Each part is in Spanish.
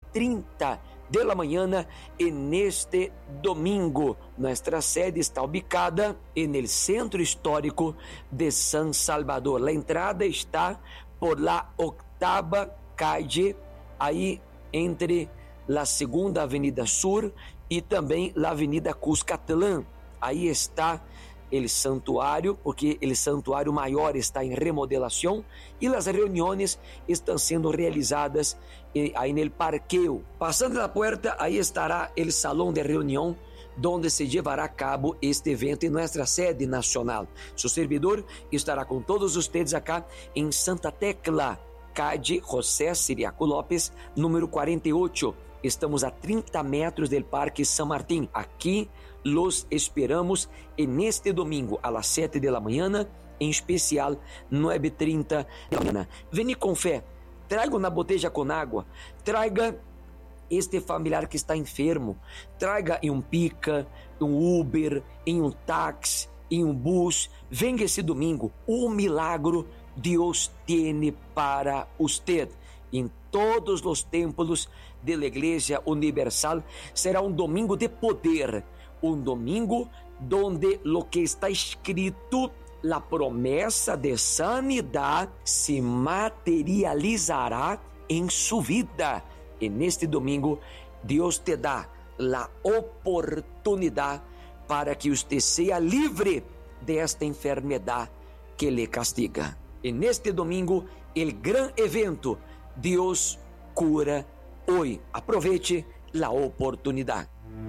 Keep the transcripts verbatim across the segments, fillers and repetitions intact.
treinta de la mañana en este domingo. Nuestra sede está ubicada en el centro histórico de San Salvador. La entrada está por la octava calle, ahí entre la segunda avenida sur y también la avenida Cuscatlán. Ahí está el santuario, porque el santuario mayor está en remodelación y las reuniones están siendo realizadas eh, ahí en el parqueo. Pasando la puerta, ahí estará el salón de reunión donde se llevará a cabo este evento en nuestra sede nacional. Su servidor estará con todos ustedes acá en Santa Tecla, calle José Siriaco López, número cuarenta y ocho. Estamos a treinta metros del Parque San Martín. Aquí los esperamos en este domingo a las siete de la mañana, en especial nueve y treinta de la mañana. Vení con fe, traiga una botella con agua, traiga este familiar que está enfermo, traiga em um pica, um Uber, em um táxi, em um bus. Venga esse domingo, um milagro Deus tiene para usted. Em todos os templos de la Igreja Universal será um domingo de poder, um domingo donde lo que está escrito, la promessa de sanidade, se materializará em sua vida. E neste domingo, Deus te dá a oportunidade para que você seja livre desta enfermidade que lhe castiga. E neste domingo, o grande evento, Deus cura hoy. Aproveche la oportunidad.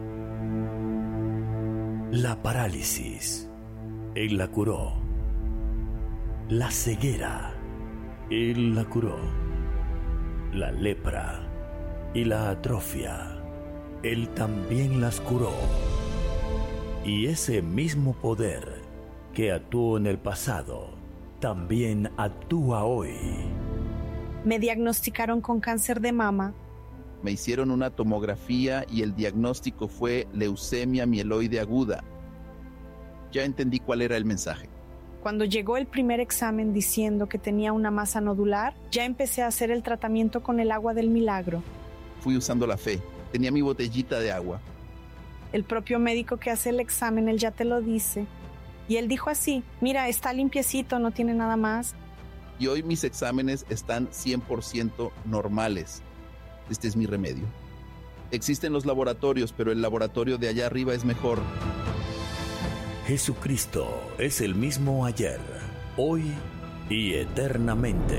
La parálisis, Él la curó. La ceguera, Él la curó. La lepra y la atrofia, Él también las curó. Y ese mismo poder que actuó en el pasado, también actúa hoy. Me diagnosticaron con cáncer de mama. Me hicieron una tomografía y el diagnóstico fue leucemia mieloide aguda. Ya entendí cuál era el mensaje. Cuando llegó el primer examen diciendo que tenía una masa nodular, ya empecé a hacer el tratamiento con el agua del milagro. Fui usando la fe. Tenía mi botellita de agua. El propio médico que hace el examen, él ya te lo dice. Y él dijo así: mira, está limpiecito, no tiene nada más. Y hoy mis exámenes están cien por ciento normales. Este es mi remedio. Existen los laboratorios, pero el laboratorio de allá arriba es mejor. Jesucristo es el mismo ayer, hoy y eternamente.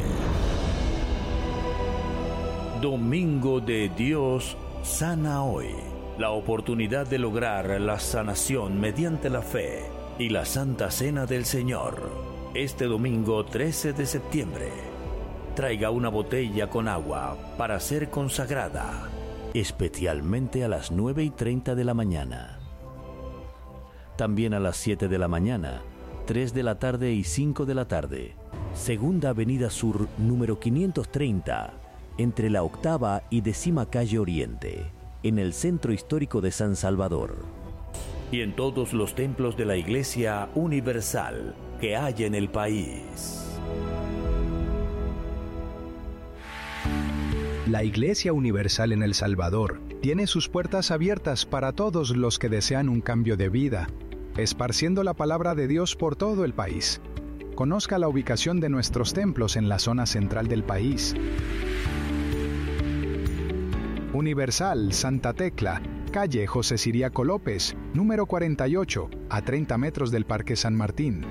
Domingo de Dios sana hoy. La oportunidad de lograr la sanación mediante la fe y la Santa Cena del Señor. Este domingo trece de septiembre, traiga una botella con agua para ser consagrada, especialmente a las nueve y treinta de la mañana. También a las siete de la mañana, tres de la tarde y cinco de la tarde. Segunda Avenida Sur, número quinientos treinta, entre la octava y décima calle Oriente, en el Centro Histórico de San Salvador. Y en todos los templos de la Iglesia Universal que hay en el país. La Iglesia Universal en El Salvador tiene sus puertas abiertas para todos los que desean un cambio de vida, esparciendo la palabra de Dios por todo el país. Conozca la ubicación de nuestros templos en la zona central del país. Universal Santa Tecla, calle José Siriaco López, número cuarenta y ocho, a treinta metros del Parque San Martín.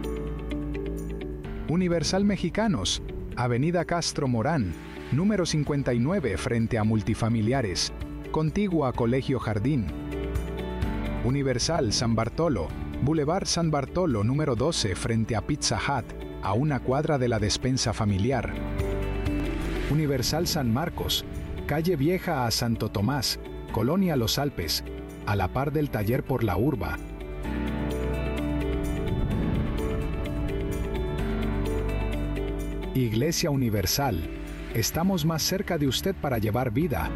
Universal Mexicanos, avenida Castro Morán, número cincuenta y nueve, frente a Multifamiliares, contiguo a Colegio Jardín. Universal San Bartolo, Boulevard San Bartolo, número doce, frente a Pizza Hut, a una cuadra de la despensa familiar. Universal San Marcos, calle Vieja a Santo Tomás, Colonia Los Alpes, a la par del taller por la Urba. Iglesia Universal, estamos más cerca de usted para llevar vida.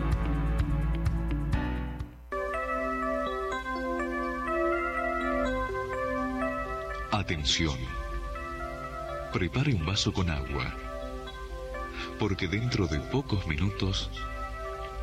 Atención. Prepare un vaso con agua, porque dentro de pocos minutos